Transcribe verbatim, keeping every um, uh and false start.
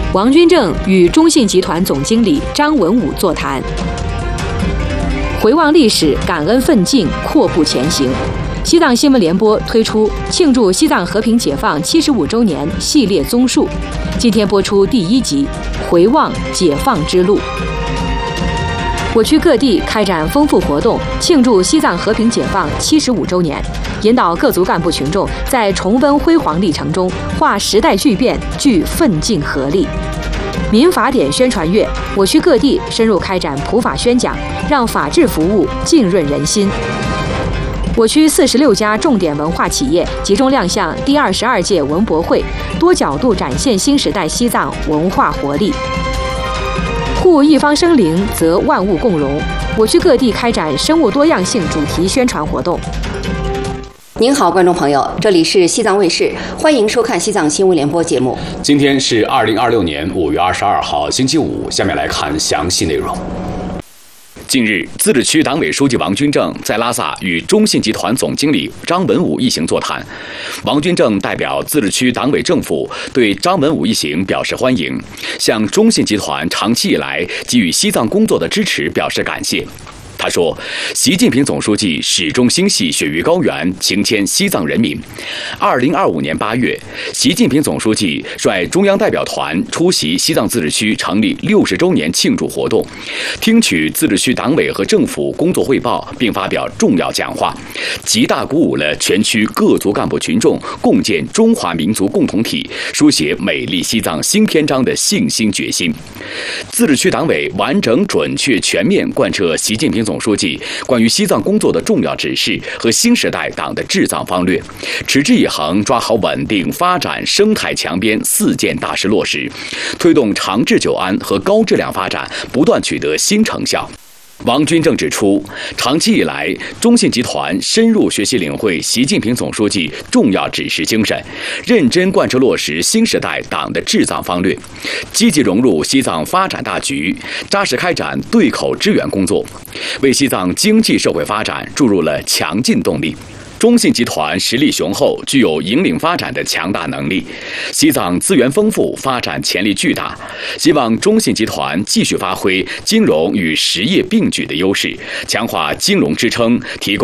王军正与中信集团总经理张文武座谈。回望历史，感恩奋进，阔步前行。西藏新闻联播推出庆祝西藏和平解放七十五周年系列综述，今天播出第一集《回望解放之路》。我区各地开展丰富活动，庆祝西藏和平解放七十五周年，引导各族干部群众在重温辉煌历程中化时代巨变，聚奋进合力。民法典宣传月，我区各地深入开展普法宣讲，让法治服务浸润人心。我区四十六家重点文化企业集中亮相第二十二届文博会，多角度展现新时代西藏文化活力。护一方生灵，则万物共荣。我区各地开展生物多样性主题宣传活动。 您好，观众朋友，这里是西藏卫视，欢迎收看西藏新闻联播节目。 今天是二零二六年五月二十二号，星期五。下面来看详细内容。近日，自治区党委书记王军正在拉萨与中信集团总经理张文武一行座谈。王军正代表自治区党委政府对张文武一行表示欢迎，向中信集团长期以来给予西藏工作的支持表示感谢。他说，习近平总书记始终心系雪域高原，情牵西藏人民。二零二五年八月，习近平总书记率中央代表团出席西藏自治区成立六十周年庆祝活动，听取自治区党委和政府工作汇报，并发表重要讲话，极大鼓舞了全区各族干部群众共建中华民族共同体、书写美丽西藏新篇章的信心决心。自治区党委完整、准确、全面贯彻习近平总书记关于西藏工作的重要指示和新时代党的治藏方略，持之以恒抓好稳定发展、生态强边四件大事落实，推动长治久安和高质量发展不断取得新成效。王军正指出，长期以来，中信集团深入学习领会习近平总书记重要指示精神，认真贯彻落实新时代党的治藏方略，积极融入西藏发展大局，扎实开展对口支援工作，为西藏经济社会发展注入了强劲动力。中信集团实力雄厚，具有引领发展的强大能力。西藏资源丰富，发展潜力巨大。希望中信集团继续发挥金融与实业并举的优势，强化金融支撑，提供